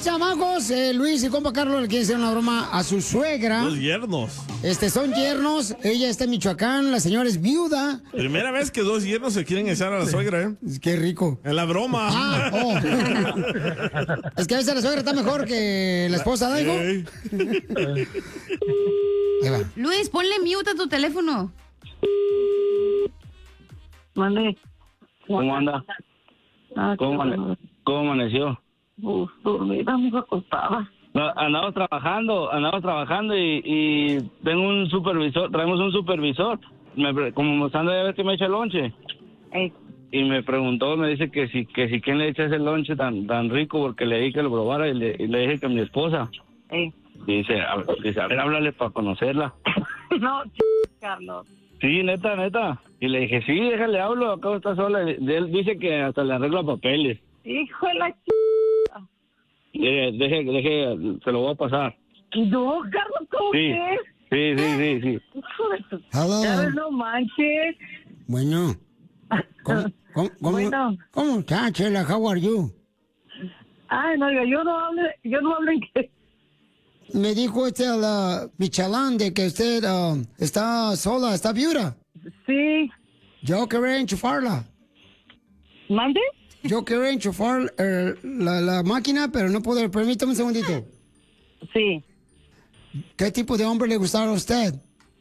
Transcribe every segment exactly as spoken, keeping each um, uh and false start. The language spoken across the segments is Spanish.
chamacos, eh, Luis y compa Carlos le quieren hacer una broma a su suegra. Los yernos. Este, son yernos. Ella está en Michoacán, la señora es viuda. Primera vez que dos yernos se quieren echar a la suegra, ¿eh? Qué rico. En la broma. Ah, oh. Es que a veces la suegra está mejor que la esposa, ¿no, hijo? Ey. Ahí va. Luis, ponle mute a tu teléfono. Mande. ¿Cómo anda? Ah, ¿Cómo, qué amane- bueno. ¿Cómo amaneció? Uf, dormida, muy acostada. No, andamos trabajando, andamos trabajando y, y tengo un supervisor, traemos un supervisor. Me, pre- como estando a ver que me echa el lonche. Ey, Y me preguntó, me dice que si, que si quién le echa ese lonche tan, tan rico porque le dije que lo probara y le, y le dije que mi esposa. ey. Y dice, a, ver- dice, a ver, háblale para conocerla. No, ch... Carlos. Sí, neta, neta. Y le dije, sí, déjale, hablo, acá está sola. Y él dice que hasta le arregla papeles. Hijo de la ch... Deje, deje, deje, se lo voy a pasar. No, Carlos, ¿cómo Sí, que es? sí, sí, sí, sí. Hijo de tu... Hello. Ya ves, no manches. Bueno. ¿Cómo, cómo, cómo, Bueno. ¿Cómo está, Chela? How are you? Ay, no, yo no hablo, yo no hablo en qué. Me dijo este la Michalán de que usted ah, está sola, está viuda. Sí. Yo quería enchufarla. ¿Mande? Yo quería enchufar eh, la, la máquina, pero no puedo. Permítame un segundito. Sí. ¿Qué tipo de hombre le gustaba a usted?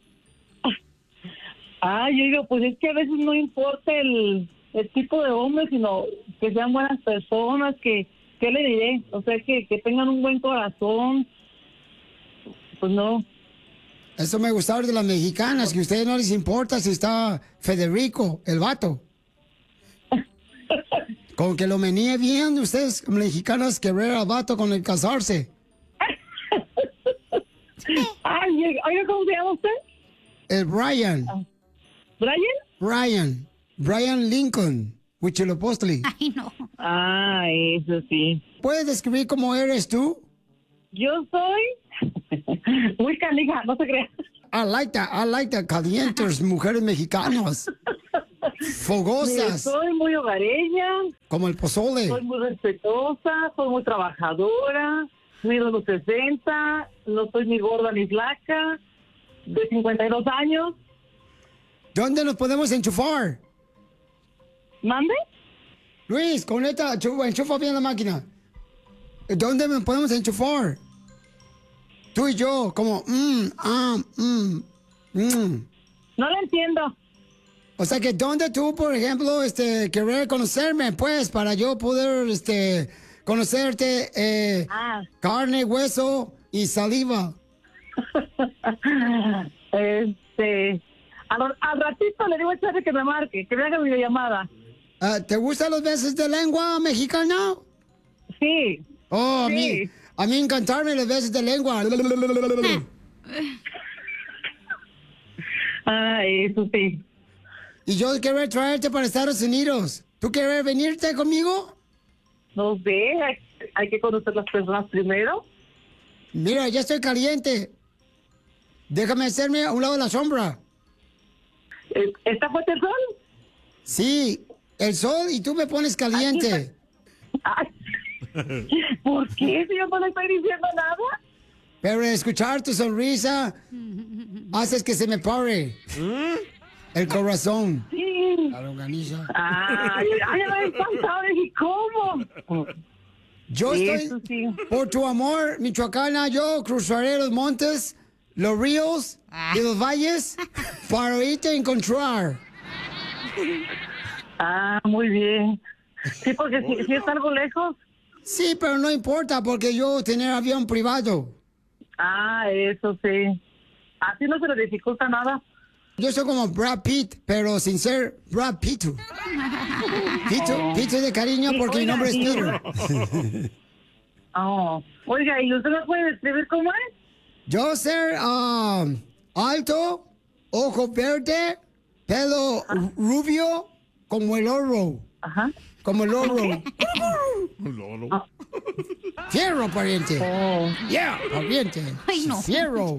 Ah, yo digo, pues es que a veces no importa el, el tipo de hombre, sino que sean buenas personas, que, ¿qué le diré? O sea, que, que tengan un buen corazón. Pues no. Eso me gustaba de las mexicanas, que a ustedes no les importa si está Federico, el vato. Con que lo menee bien, ustedes mexicanas querer al vato con el casarse. Ay, oiga, ¿cómo se llama usted? El Brian. ¿Brian? Brian. Brian Lincoln. Huitzilopochtli. Ay, no. Ah, eso sí. ¿Puedes describir cómo eres tú? Yo soy muy canija, no se crea. I like that, I like that. Calientes, mujeres mexicanas. Fogosas. Soy muy hogareña. Como el pozole. Soy muy respetuosa, soy muy trabajadora. Mido los sesenta, no soy ni gorda ni flaca. De cincuenta y dos años. ¿Dónde nos podemos enchufar? ¿Mande? Luis, conecta, enchufa, enchufa bien la máquina. ¿Dónde me podemos enchufar? Tú y yo, como, mmm, ah, mmm, mmm. No lo entiendo. O sea que, ¿dónde tú, por ejemplo, este, querer conocerme, pues, para yo poder, este, conocerte, eh, Ah. carne, hueso y saliva? este, al, al ratito le digo a Charlie que me marque, que me haga videollamada. Ah, ¿te gustan los besos de lengua mexicana? Sí. Oh, a Sí. mí, a mí encantarme los besos de lengua. Ah, eso sí. Y yo quiero traerte para Estados Unidos. ¿Tú quieres venirte conmigo? No sé, hay, hay que conocer las personas primero. Mira, ya estoy caliente. Déjame hacerme a un lado de la sombra. Eh, ¿Está fuerte el sol? Sí, el sol y tú me pones caliente. Ay, ¿por qué si yo no le estoy diciendo nada? Pero escuchar tu sonrisa haces que se me pare el corazón. Sí. La longaniza. Ay, ay, me he espantado. Dije, ¿cómo? Yo Sí, estoy, eso sí. por tu amor, Michoacana, yo cruzaré los montes, los ríos y los valles para irte a encontrar. Ah, muy bien. Sí, porque si, si es algo lejos. Sí, pero no importa porque yo tener avión privado. Ah, eso sí. Así no se le dificulta nada. Yo soy como Brad Pitt, pero sin ser Brad Pitt. Pito, Pito de cariño Sí, porque mi oiga, nombre es sí. Peter. Oh. Oiga, ¿y usted me puede describir cómo es? Yo ser um, alto, ojo verde, pelo rubio, como el oro. Ajá. Como el oro. Lolo. Fierro, pariente. Oh. Yeah, pariente. Ay, no. Fierro.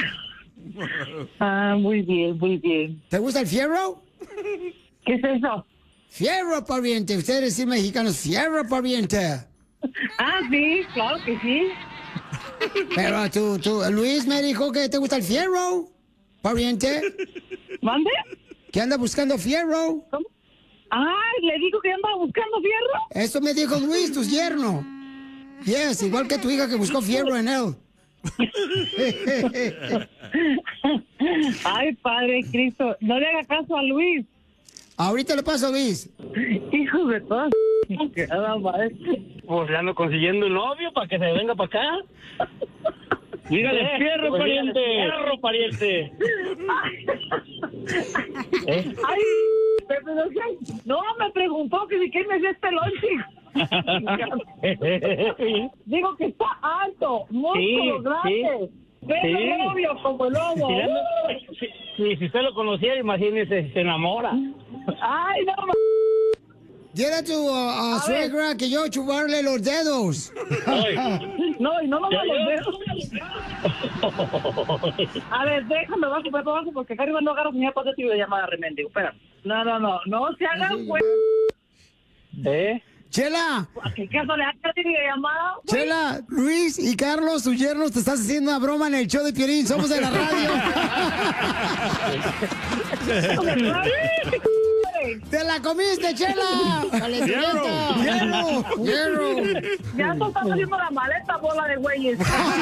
Ah, muy bien, muy bien. ¿Te gusta el fierro? ¿Qué es eso? Fierro, pariente. Ustedes sí mexicanos, fierro, pariente. Ah, sí, claro que sí. Pero tú, tú, Luis me dijo que te gusta el fierro, pariente. ¿Mande? Que anda buscando fierro. ¿Cómo? Ay, le digo que andaba buscando fierro. Eso me dijo Luis, tu yerno. Yes, igual que tu hija que buscó fierro en él. Ay, Padre Cristo, no le haga caso a Luis. Ahorita le paso a Luis. Hijo de todas. Pues ya ando consiguiendo un novio para que se venga para acá. Dígale Eh, fierro, pues pariente. dígale Fierro, pariente. ¿Eh? Ay, Pepe, no, sé. No, me preguntó que si quién me hacía este lonche. Digo que está alto, músculos Sí, grandes, pelo sí. rubio como el lobo. Si, si, si, si usted lo conociera, imagínese, se enamora. Ay, no, ma- Dile a tu uh, a A suegra que yo chuparle los dedos. no, y no me Ya, los ya. dedos. A ver, déjame bajo, Pepe, bajo, porque acá arriba no agarro señal para tu llamada, remendigo. Espera. No, no, no, no se hagan, güey. ¿Eh? Chela, ¿A qué caso le hagas llamada? Chela, Luis y Carlos, tus yernos, te estás haciendo una broma en el show de Piolín. Somos de la radio. ¡Te la comiste, Chela! ¡Hierro! ¡Hierro! ¡Hierro! Ya tú estás haciendo la maleta, bola de güeyes.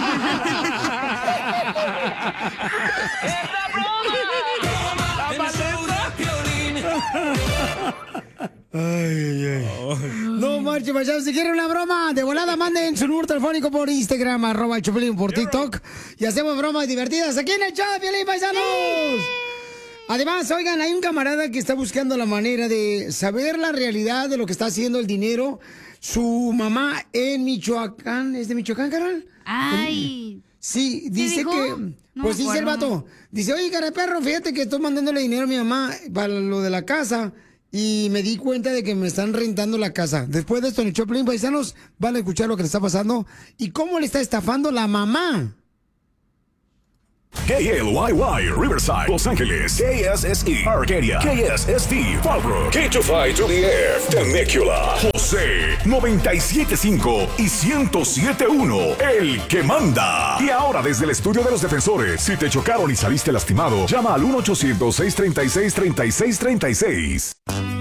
Ay, ay, ay. No marche, paisanos. Si quieren una broma, de volada manden su número telefónico por Instagram, arroba el Chapulín, por TikTok. Y hacemos bromas divertidas aquí en el show de Piolín, paisanos. Además, oigan, hay un camarada que está buscando la manera de saber la realidad de lo que está haciendo el dinero su mamá en Michoacán. ¿Es de Michoacán, Carol? Ay. Sí, dice dijo? que... No pues me dice el acuerdo. vato. Dice, oye, cara de perro, fíjate que estoy mandándole dinero a mi mamá para lo de la casa y me di cuenta de que me están rentando la casa. Después de esto en el Choplin, paisanos, van a escuchar lo que le está pasando y cómo le está estafando la mamá. K L Y Y, Riverside, Los Ángeles. K S S E, Arcadia. K S S T, Fallbrook. K two five to the F, Temecula. José, noventa y siete punto cinco y ciento siete punto uno, el que manda. Y ahora desde el estudio de los defensores, si te chocaron y saliste lastimado, llama al uno ochocientos, seiscientos treinta y seis, treinta y seis treinta y seis.